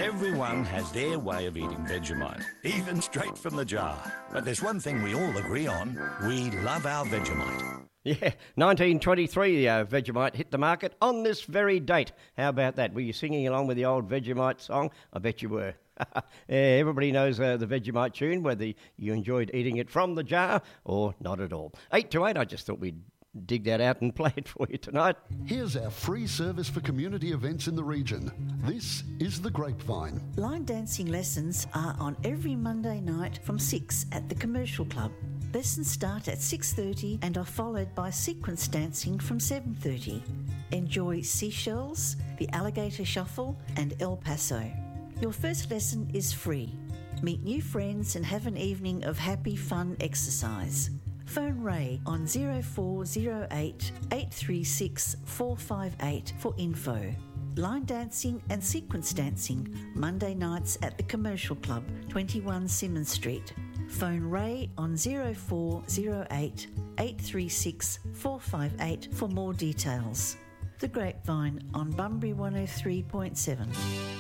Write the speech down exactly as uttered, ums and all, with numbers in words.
Everyone has their way of eating Vegemite, even straight from the jar. But there's one thing we all agree on. We love our Vegemite. Yeah, nineteen twenty-three, uh, Vegemite hit the market on this very date. How about that? Were you singing along with the old Vegemite song? I bet you were. Yeah, everybody knows uh, the Vegemite tune, whether you enjoyed eating it from the jar or not at all. Eight to eight, I just thought we'd dig that out and play it for you tonight. Here's our free service for community events in the region. This is The Grapevine. Line dancing lessons are on every Monday night from six at the Commercial Club. Lessons start at six thirty and are followed by sequence dancing from seven thirty. Enjoy Seashells, the Alligator Shuffle and El Paso. Your first lesson is free. Meet new friends and have an evening of happy, fun exercise. Phone Ray on zero four zero eight, eight three six, four five eight for info. Line dancing and sequence dancing, Monday nights at the Commercial Club, twenty-one Simmons Street. Phone Ray on zero four zero eight, eight three six, four five eight for more details. The Grapevine on Bunbury one oh three point seven.